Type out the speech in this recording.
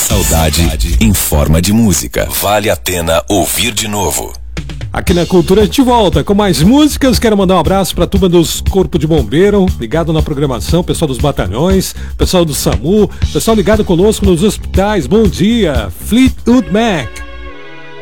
Saudade em forma de música. Vale a pena ouvir de novo. Aqui na Cultura a gente volta com mais músicas. Quero mandar um abraço para a turma dos Corpo de Bombeiro, ligado na programação, pessoal dos batalhões, pessoal do SAMU, pessoal ligado conosco nos hospitais. Bom dia, Fleetwood Mac.